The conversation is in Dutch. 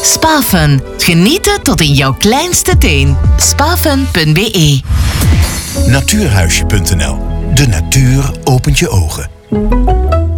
Spafun. Genieten tot in jouw kleinste teen. Spafun.be. Natuurhuisje.nl. De natuur opent je ogen.